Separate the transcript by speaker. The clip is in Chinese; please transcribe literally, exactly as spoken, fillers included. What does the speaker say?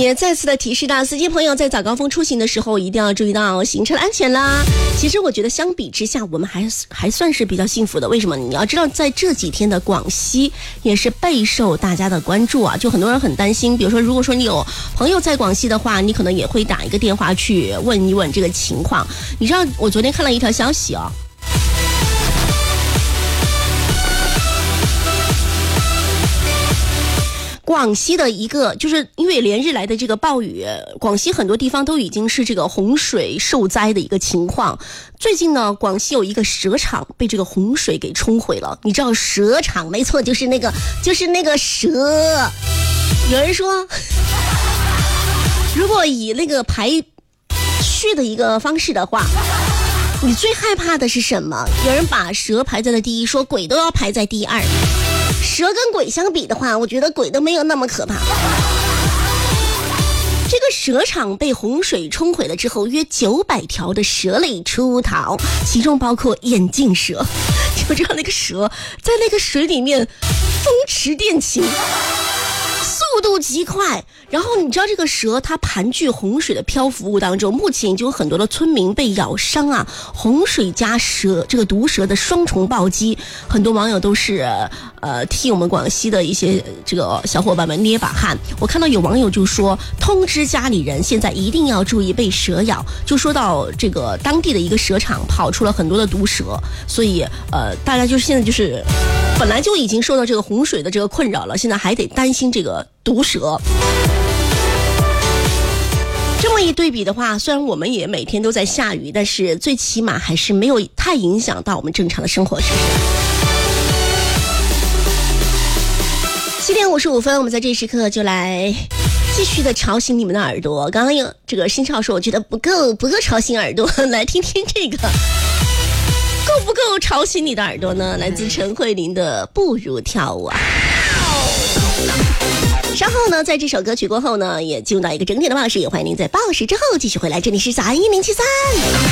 Speaker 1: 也再次的提示到司机朋友在早高峰出行的时候一定要注意到行车的安全啦。其实我觉得相比之下我们还还算是比较幸福的，为什么？你要知道在这几天的广西也是备受大家的关注啊，就很多人很担心，比如说如果说你有朋友在广西的话，你可能也会打一个电话去问一问这个情况。你知道我昨天看了一条消息啊，广西的一个就是因为连日来的这个暴雨，广西很多地方都已经是这个洪水受灾的一个情况。最近呢，广西有一个蛇场被这个洪水给冲毁了。你知道蛇场？没错，就是那个就是那个蛇。有人说，如果以那个排序的一个方式的话，你最害怕的是什么？有人把蛇排在了第一，说鬼都要排在第二。蛇跟鬼相比的话，我觉得鬼都没有那么可怕。这个蛇场被洪水冲毁了之后，约九百条的蛇类出逃，其中包括眼镜蛇。就知道那个蛇在那个水里面风驰电禽，速度极快。然后你知道这个蛇它盘踞洪水的漂浮物当中，目前就有很多的村民被咬伤啊，洪水加蛇这个毒蛇的双重暴击，很多网友都是呃替我们广西的一些这个小伙伴们捏把汗。我看到有网友就说通知家里人现在一定要注意被蛇咬，就说到这个当地的一个蛇场跑出了很多的毒蛇，所以呃大家就是现在就是本来就已经受到这个洪水的这个困扰了，现在还得担心这个毒蛇。这么一对比的话，虽然我们也每天都在下雨，但是最起码还是没有太影响到我们正常的生活，是不是？七点五十五分，我们在这时刻就来继续的吵醒你们的耳朵。刚刚有这个新超说，我觉得不够不够吵醒耳朵，来听听这个够不够吵醒你的耳朵呢？来自陈慧琳的《不如跳舞》啊。稍后呢，在这首歌曲过后呢，也进入到一个整点的报时，也欢迎您在报时之后继续回来。这里是早安一零七三。